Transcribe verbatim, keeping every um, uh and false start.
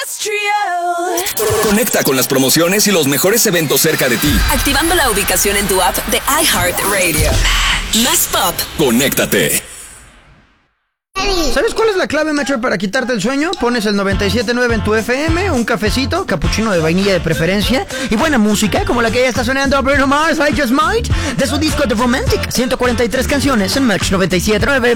Podcast Trio. Conecta con las promociones y los mejores eventos cerca de ti. Activando la ubicación en tu app de iHeartRadio. Más pop. Conéctate. ¿Sabes cuál es la clave, Metro, para quitarte el sueño? Pones el noventa y siete punto nueve en tu F M, un cafecito, capuchino de vainilla de preferencia y buena música, como la que ya está sonando Bruno Mars, I Just Might, de su disco The Romantic. ciento cuarenta y tres canciones en Match noventa y siete punto nueve.